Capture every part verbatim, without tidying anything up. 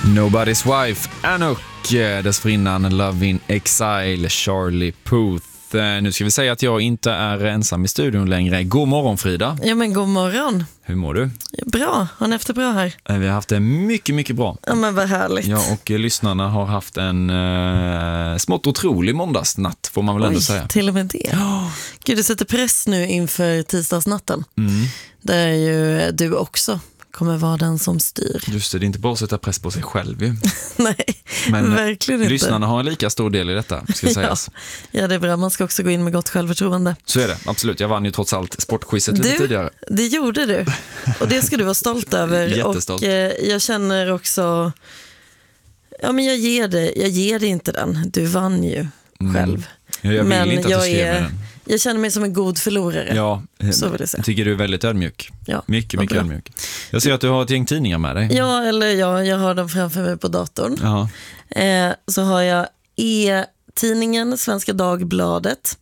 Nobody's Wife, Anouk, dessförinnan Love in Exile, Charlie Puth. Nu ska vi säga att jag inte är ensam i studion längre. God morgon, Frida. Ja, men god morgon. Hur mår du? Bra, har ni efter bra här? Vi har haft det mycket, mycket bra. Ja, men vad härligt. Ja, och lyssnarna har haft en eh, smått otrolig måndagsnatt, får man väl ändå Oj, säga. Till och med det. Ja. Gud, du sätter press nu inför tisdagsnatten. Mm. Där ju du också kommer vara den som styr. Just det, det är inte bara att sätta press på sig själv ju. Nej, Men verkligen inte. Lyssnarna har en lika stor del i detta, ska sägas. Ja. ja, det är bra. Man ska också gå in med gott självförtroende. Så är det, absolut. Jag vann ju trots allt sportquizet lite du, tidigare. Det gjorde du. Och det ska du vara stolt över. Jättestolt. Och eh, jag känner också... Ja, men jag ger dig, jag ger dig inte den. Du vann ju Mm. själv. Ja, jag vill men inte att jag du skrev är... den. Jag känner mig som en god förlorare. Ja, Så vill jag säga. jag tycker du är väldigt ödmjuk. Ja, mycket, vad mycket bra. ödmjuk. Jag ser att du har ett gäng tidningar med dig. Ja, eller ja, jag har dem framför mig på datorn. Ja. Eh, så har jag e-tidningen Svenska Dagbladet.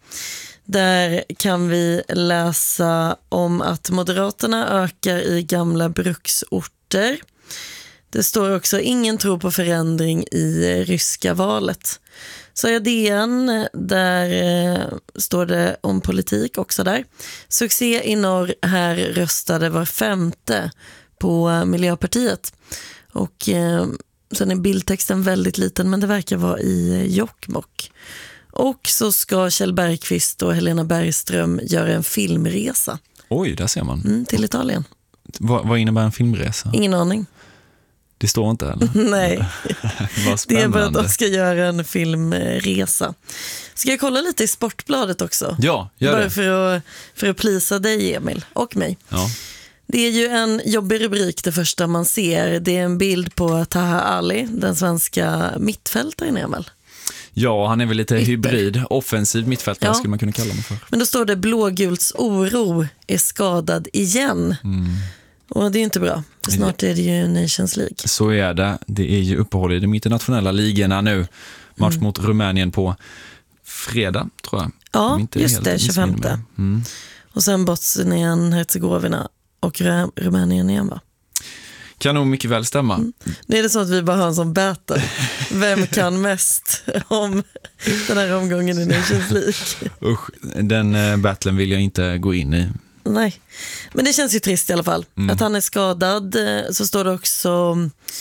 Där kan vi läsa om att Moderaterna ökar i gamla bruksorter. Det står också ingen tro på förändring i ryska valet. Så jag D N, där eh, står det om politik också där. Succé i norr, här röstade var femte på Miljöpartiet. Och eh, sen är bildtexten väldigt liten, men det verkar vara i Jokkmokk. Och så ska Kjell Bergqvist och Helena Bergström göra en filmresa. Oj, där ser man. Mm, till Italien. Vad, vad innebär en filmresa? Ingen aning. Det står inte eller? Nej, Vad det är bara att spännande. de ska göra en filmresa. Ska jag kolla lite i Sportbladet också? Ja, gör Bara det. för att, för att plisa dig, Emil, och mig. Ja. Det är ju en jobbig rubrik det första man ser. Det är en bild på Taha Ali, den svenska mittfältaren, Emil. ja, han är väl lite Ytter. hybrid. Offensiv mittfältare Ja. skulle man kunna kalla honom för. Men då står det blågults oro är skadad igen. Mm. Och det är ju inte bra, för snart är det ju Nations League. Så är det. Det är ju uppehåll i de internationella ligorna nu. Match Mm. mot Rumänien på fredag, tror jag. Ja, Om inte just helt det, missminner mig. tjugofemte. Mm. Och sen Bosnien, Herzegovina och Ru- Rumänien igen, va? Kan nog mycket väl stämma. Mm. Det är det så att vi bara har en sån battle. Vem kan mest om den här omgången i Nations League? Usch, den eh, battlen vill jag inte gå in i. Nej, men det känns ju trist i alla fall. Mm. Att han är skadad. eh, Så står det också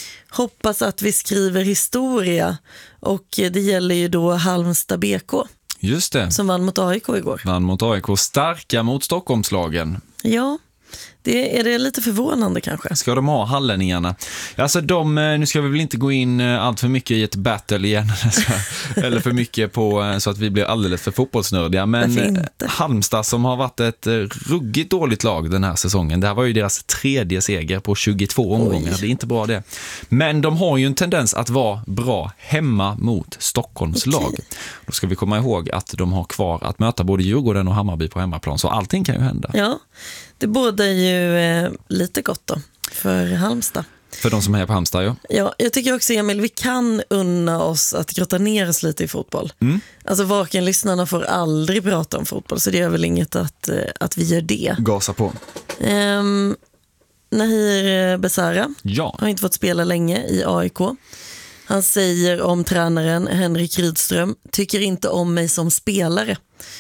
hoppas att vi skriver historia. Och eh, det gäller ju då Halmstad B K Just det. som vann mot A I K igår. Vann mot A I K, starka mot Stockholmslagen. Ja, det är det lite förvånande kanske. Ska de ha hallänningarna? Alltså de, nu ska vi väl inte gå in allt för mycket i ett battle igen. Eller för mycket på så att vi blir alldeles för fotbollsnördiga. Varför Men inte? Halmstad som har varit ett ruggigt dåligt lag den här säsongen. Det här var ju deras tredje seger på tjugotvå omgångar. Oj. Det är inte bra det. Men de har ju en tendens att vara bra hemma mot Stockholms lag. Okej. Då ska vi komma ihåg att de har kvar att möta både Djurgården och Hammarby på hemmaplan. Så allting kan ju hända. Ja, det båda är ju eh, lite gott då för Halmstad. För de som är på Halmstad, ja. Ja, jag tycker också, Emil, vi kan unna oss att grotta ner oss lite i fotboll. Mm. Alltså Vaken-lyssnarna får aldrig prata om fotboll, så det är väl inget att, eh, att vi gör det. Gasa på. Um, Nahir Besara Ja. har inte fått spela länge i A I K. Han säger om tränaren Henrik Rydström, tycker inte om mig som spelare.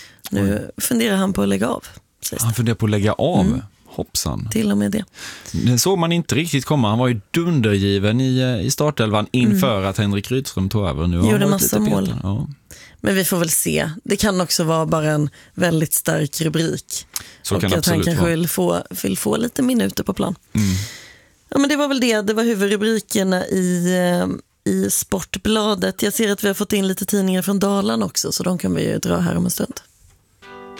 Nu funderar han på att lägga av. sägs det. Han funderar på att lägga av. Mm. Hoppsan. Till och med det. Det såg man inte riktigt komma. Han var ju dundergiven i, i startelvan inför mm. att Henrik Rydström tog över. Nu har Gjorde han varit massa lite mål. petad. Ja. Men vi får väl se. Det kan också vara bara en väldigt stark rubrik. Så och kan att han absolut kanske vara. vill få, vill få lite minuter på plan. Mm. Ja, men det var väl det. Det var huvudrubrikerna i, eh, i Sportbladet. Jag ser att vi har fått in lite tidningar från Dalarna också, så de kan vi ju dra här om en stund.